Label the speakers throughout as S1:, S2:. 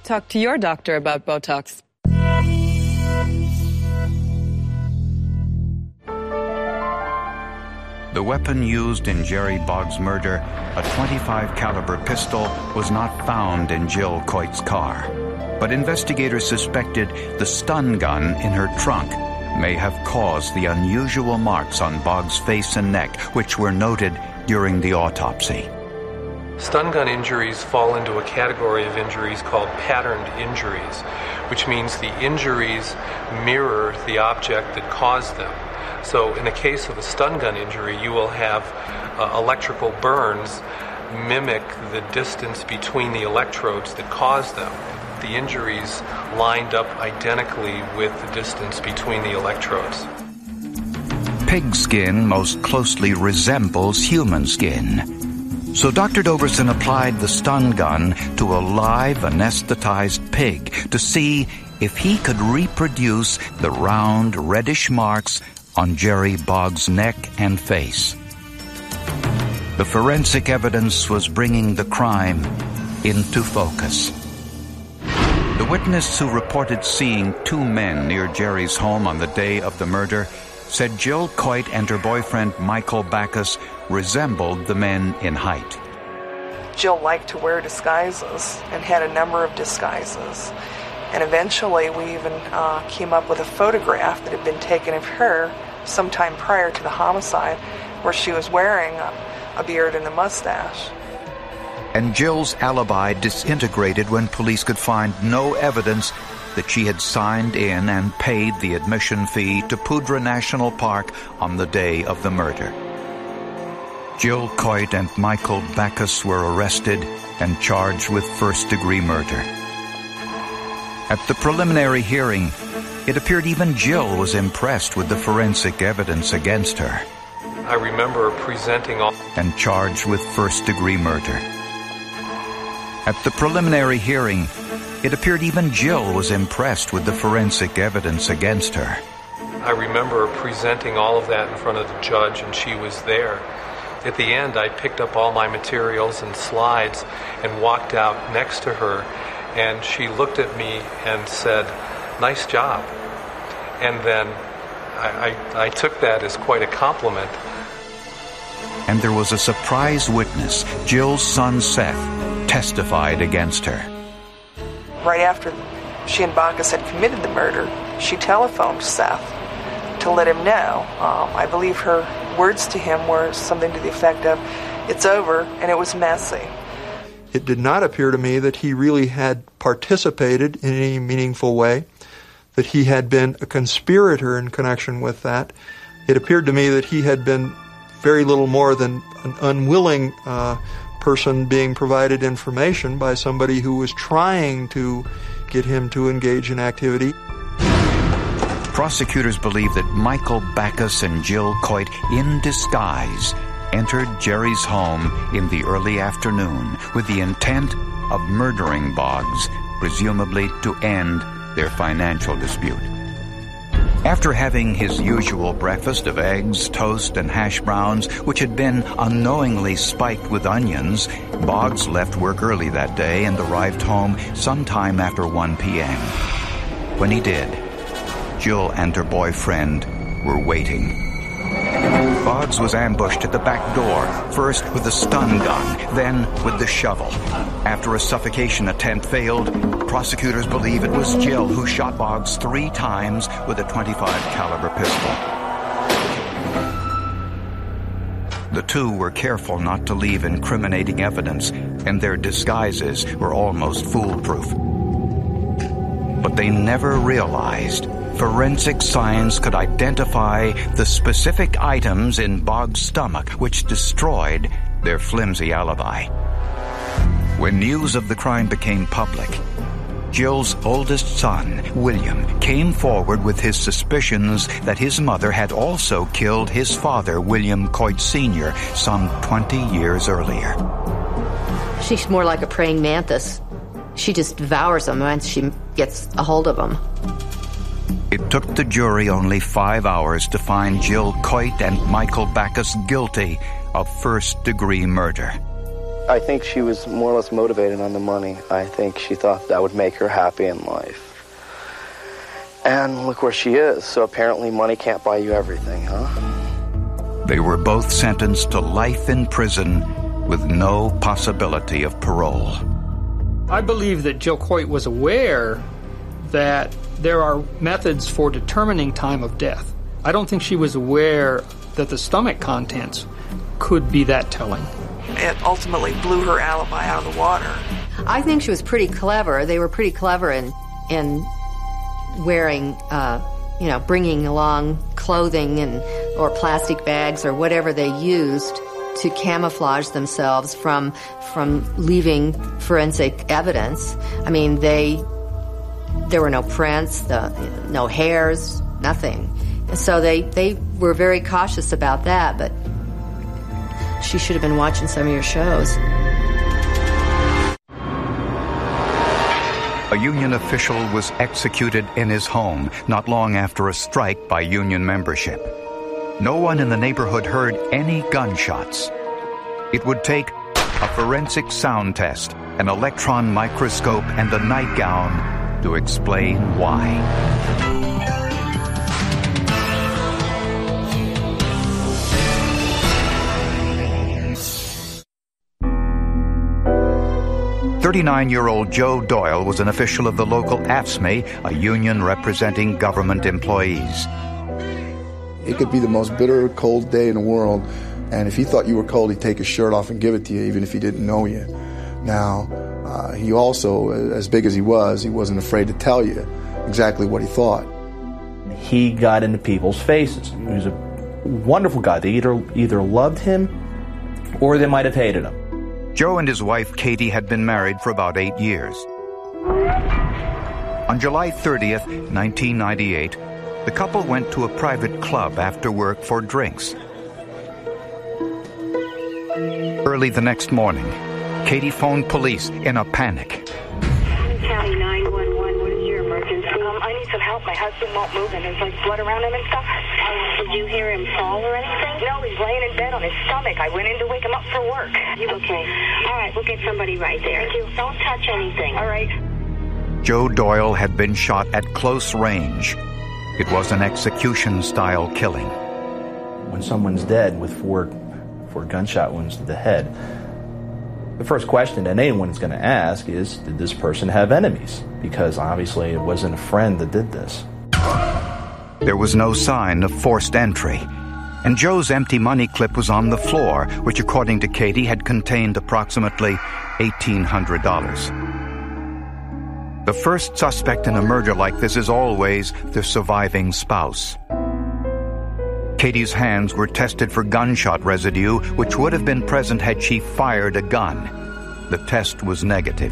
S1: Talk to your doctor about Botox.
S2: The weapon used in Jerry Boggs' murder, a .25 caliber pistol, was not found in Jill Coyte's car. But investigators suspected the stun gun in her trunk may have caused the unusual marks on Boggs' face and neck, which were noted during the autopsy.
S3: Stun gun injuries fall into a category of injuries called patterned injuries, which means the injuries mirror the object that caused them. So in the case of a stun gun injury, you will have electrical burns mimic the distance between the electrodes that caused them. The injuries lined up identically with the distance between the electrodes.
S2: Pig skin most closely resembles human skin. So Dr. Doberson applied the stun gun to a live anesthetized pig to see if he could reproduce the round reddish marks on Jerry Boggs' neck and face. The forensic evidence was bringing the crime into focus. The witness who reported seeing two men near Jerry's home on the day of the murder said Jill Coyte and her boyfriend Michael Backus resembled the men in height.
S4: Jill liked to wear disguises and had a number of disguises. And eventually we even came up with a photograph that had been taken of her sometime prior to the homicide, where she was wearing a beard and a mustache.
S2: And Jill's alibi disintegrated when police could find no evidence that she had signed in and paid the admission fee to Poudre National Park on the day of the murder. Jill Coyte and Michael Backus were arrested and charged with first-degree murder. At the preliminary hearing, it appeared even Jill was impressed with the forensic evidence against her.
S3: I remember presenting all...
S2: And charged with first-degree murder. At the preliminary hearing, it appeared even Jill was impressed with the forensic evidence against her.
S3: I remember presenting all of that in front of the judge, and she was there. At the end, I picked up all my materials and slides and walked out next to her, and she looked at me and said, "Nice job." And then I took that as quite a compliment.
S2: And there was a surprise witness. Jill's son Seth testified against her.
S4: Right after she and Backus had committed the murder, she telephoned Seth to let him know. I believe her words to him were something to the effect of, "It's over, and it was messy."
S5: It did not appear to me that he really had participated in any meaningful way, that he had been a conspirator in connection with that. It appeared to me that he had been very little more than an unwilling person being provided information by somebody who was trying to get him to engage in activity.
S2: Prosecutors believe that Michael Backus and Jill Coyte, in disguise, entered Jerry's home in the early afternoon with the intent of murdering Boggs, presumably to end their financial dispute. After having his usual breakfast of eggs, toast, and hash browns, which had been unknowingly spiked with onions, Boggs left work early that day and arrived home sometime after 1 p.m. When he did, Jill and her boyfriend were waiting. Boggs was ambushed at the back door, first with a stun gun, then with the shovel. After a suffocation attempt failed, prosecutors believe it was Jill who shot Boggs 3 times with a .25 caliber pistol. The two were careful not to leave incriminating evidence, and their disguises were almost foolproof. But they never realized forensic science could identify the specific items in Boggs' stomach which destroyed their flimsy alibi. When news of the crime became public, Jill's oldest son, William, came forward with his suspicions that his mother had also killed his father, William Coyte Sr., some 20 years earlier.
S6: She's more like a praying mantis. She just devours them once she gets a hold of them.
S2: It took the jury only 5 hours to find Jill Coyte and Michael Backus guilty of first-degree murder.
S7: I think she was more or less motivated on the money. I think she thought that would make her happy in life. And look where she is. So apparently money can't buy you everything, huh?
S2: They were both sentenced to life in prison with no possibility of parole.
S8: I believe that Jill Coit was aware that there are methods for determining time of death. I don't think she was aware that the stomach contents could be that telling.
S4: It ultimately blew her alibi out of the water.
S6: I think she was pretty clever. They were pretty clever in wearing, bringing along clothing or plastic bags or whatever they used to camouflage themselves from leaving forensic evidence. I mean, there were no prints, no hairs, nothing. So they were very cautious about that, but she should have been watching some of your shows.
S2: A union official was executed in his home not long after a strike by union membership. No one in the neighborhood heard any gunshots. It would take a forensic sound test, an electron microscope, and a nightgown to explain why. "39-year-old Joe Doyle was an official of the local AFSCME, a union representing government employees.
S9: It could be the most bitter, cold day in the world, and if he thought you were cold, he'd take his shirt off and give it to you, even if he didn't know you. Now, he also, as big as he wasn't afraid to tell you exactly what he thought.
S10: He got into people's faces. He was a wonderful guy. They either loved him or they might have hated him.
S2: Joe and his wife, Katie, had been married for about 8 years. On July 30th, 1998, the couple went to a private club after work for drinks. Early the next morning, Katie phoned police in a panic.
S11: County 911, what is your emergency? I need some help. My husband won't move and there's like blood around him and stuff. Did you hear him fall or anything? No, he's laying in bed on his stomach. I went in to wake him up for work. Okay. All right, we'll get somebody right there. Thank you. Don't touch anything. All right.
S2: Joe Doyle had been shot at close range. It was an execution-style killing.
S10: When someone's dead with four gunshot wounds to the head, the first question that anyone's going to ask is, did this person have enemies? Because obviously it wasn't a friend that did this.
S2: There was no sign of forced entry, and Joe's empty money clip was on the floor, which according to Katie had contained approximately $1,800. The first suspect in a murder like this is always the surviving spouse. Katie's hands were tested for gunshot residue, which would have been present had she fired a gun. The test was negative.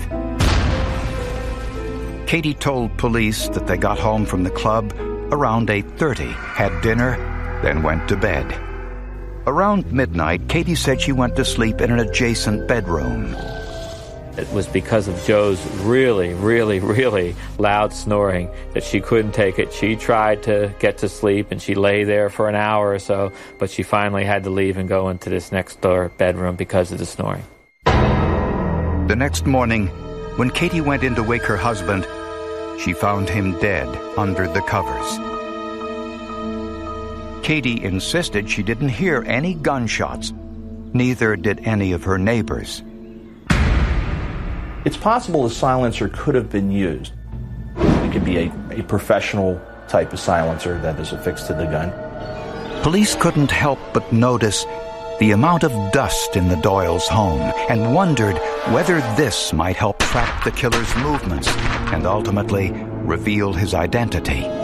S2: Katie told police that they got home from the club around 8:30, had dinner, then went to bed. Around midnight, Katie said she went to sleep in an adjacent bedroom.
S12: It was because of Joe's really, really, really loud snoring that she couldn't take it. She tried to get to sleep, and she lay there for an hour or so, but she finally had to leave and go into this next-door bedroom because of the snoring.
S2: The next morning, when Katie went in to wake her husband, she found him dead under the covers. Katie insisted she didn't hear any gunshots. Neither did any of her neighbors.
S10: It's possible a silencer could have been used. It could be a professional type of silencer that is affixed to the gun.
S2: Police couldn't help but notice the amount of dust in the Doyles' home and wondered whether this might help track the killer's movements and ultimately reveal his identity.